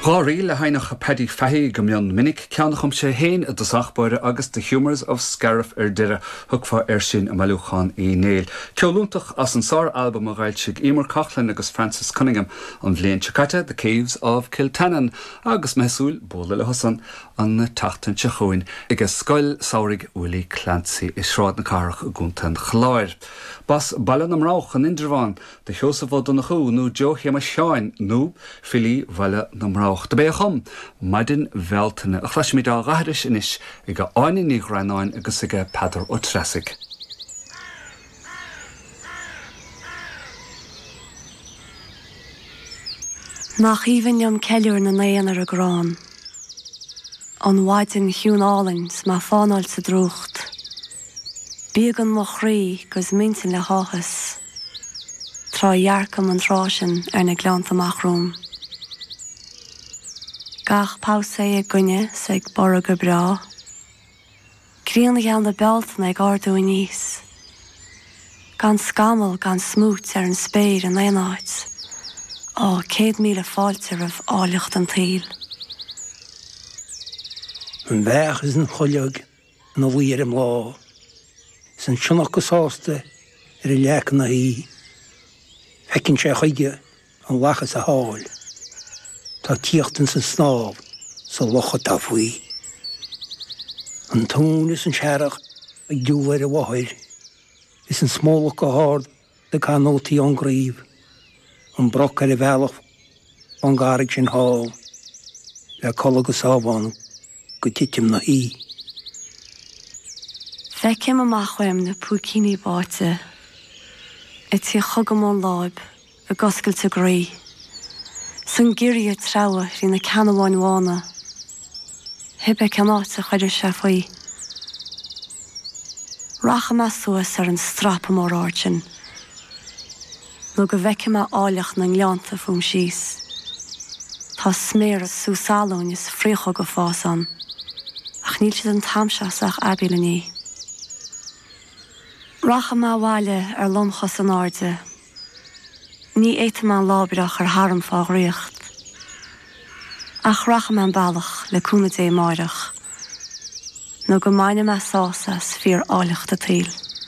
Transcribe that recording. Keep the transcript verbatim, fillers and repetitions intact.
Gáí le hainach Paddy Fahey go mion minic ceannachum sé héin a dos achbáire agus The Humours of Scariff ar dire thugfá ar sin a meúchan í néil. Ceolúntaach as an sár album a ghail sig Emer Coughlin agus Francis Cunningham an bhléon Chicata, The Caves of Kiltannon, agus mesúil bóla le hosan an na tachtan techoin agus scoil saorig Willie Clancy is sráid na carach a gúntan chláir. Bas bailin am rauch an indirváin de Joseph O'Donoghue nó Joe Hema Seán nó Philly Valle nam rauch. De bé chum maidin veltene a chlas mi dá gairis inis i go áine ní granáin agus i go Padar ó Tresig. Nach even jam ceiliúr na néanar a grán. An waidin hiún álins má fánáil sa drúcht. Bígan mo chrí gus mintin le háchas. Trá jarcam an trásin ar na gleanta machrúm. Gach pása a gunne sag bora go bra. Crían geall na beltna ag ardú níos. Gan scamal gan smút ar an spéir an éáid. Á, céad míle fáilte rah áileacht an tíl. An bheach is an choileag nó bhuiir am lá. Is an sionach go sásta ar i leach na hí. Fecinn sé chuige an lachas a háil. Tá tíochttan sa snáb sa locha tá faoi. An tún is an searach ag dúhar a bhair. Is an smólach go hád de canótaí an gríomh. An broch ar a bhealach an gárig sin hál. Le colla go sábhán go titim na hí. Fecim amach weim na púcíní báte. I tí chugam an láib a goscailte grí. San gíri a traua rí na canamháin bhána. Hibe canát a chuidir se faoi. Racha me suas ar an strap am áráirtin. No go bheice me áileach na ngleanta fum síos. Tá smér a súsáún is fríocha go fásan. Ach níl siad an tamseach abíle ní. Racha me bháile ar lomchas an áde. Ní éite man lábirach ar harm fá riocht. Ach racha man bailach le cúna dé máireach. No go maine me sásas fíor áileach a tíl.